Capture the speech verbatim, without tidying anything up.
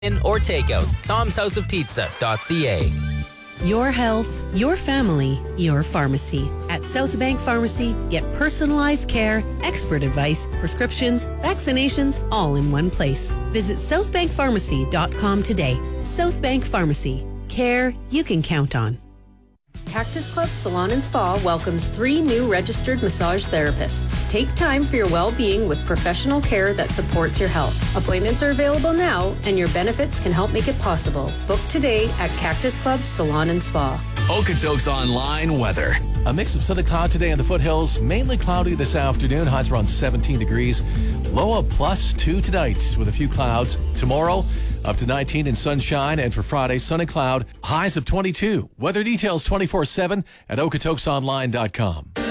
In or takeout. Tom's House of Pizza dot c a. Your health, your family, your pharmacy. At South Bank Pharmacy, get personalized care, expert advice, prescriptions, vaccinations, all in one place. Visit south bank pharmacy dot com today. South Bank Pharmacy. Care you can count on. Cactus Club Salon and Spa welcomes three new registered massage therapists. Take time for your well-being with professional care that supports your health. Appointments are available now, and your benefits can help make it possible. Book today at Cactus Club Salon and Spa. Okotoks Online weather. A mix of sun and cloud today in the foothills. Mainly cloudy this afternoon. Highs around seventeen degrees. Low of plus two tonight with a few clouds. Tomorrow, up to nineteen in sunshine. And for Friday, sun and cloud. Highs of twenty-two. Weather details twenty-four seven at okotoks online dot com.